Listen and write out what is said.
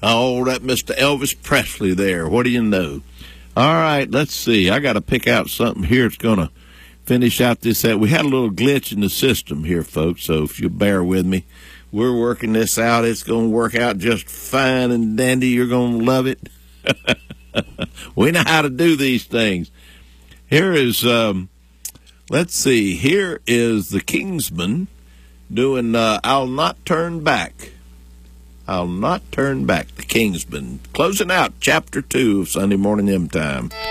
Oh, that Mr. Elvis Presley there. What do you know? All right, let's see. I got to pick out something here that's going to finish out this set. We had a little glitch in the system here, folks, so if you bear with me, we're working this out. It's going to work out just fine and dandy. You're going to love it. We know how to do these things. Here is, let's see, here is the Kingsmen doing I'll Not Turn Back. I'll Not Turn Back, the Kingsmen. Closing out Chapter 2 of Sunday Morning M Time.